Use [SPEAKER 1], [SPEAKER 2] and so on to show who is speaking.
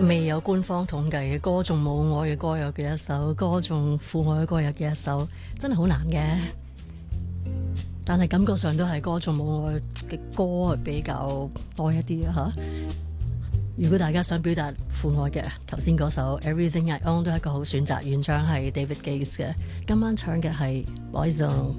[SPEAKER 1] 未有官方統計嘅歌頌母愛嘅歌有幾多首，歌頌父愛嘅歌有幾多首，真係好難嘅。但係感覺上都係歌頌母愛嘅歌係比較多一啲啊吓。如果大家想表達父愛嘅，頭先嗰首 Everything I Own 都係一個好選擇，原唱係 David Gates 嘅。今晚唱嘅係 Boyzone。